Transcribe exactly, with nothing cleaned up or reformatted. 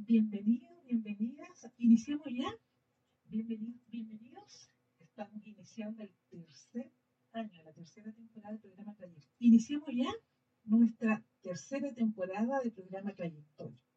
Bienvenidos, bienvenidas. Iniciamos ya. Bienvenidos, bienvenidos. Estamos iniciando el tercer año, la tercera temporada del programa Trayectoria. Iniciamos ya nuestra tercera temporada del programa Trayectoria.